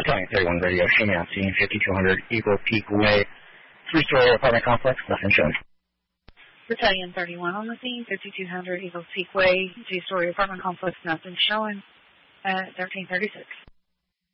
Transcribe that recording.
Battalion 31 radio, Sheamout, scene 5200 Eagle Peak Way, three-story apartment complex, nothing shown. Battalion 31 on the scene, 5200 Eagle Peak Way, two-story apartment complex, nothing showing at 1336.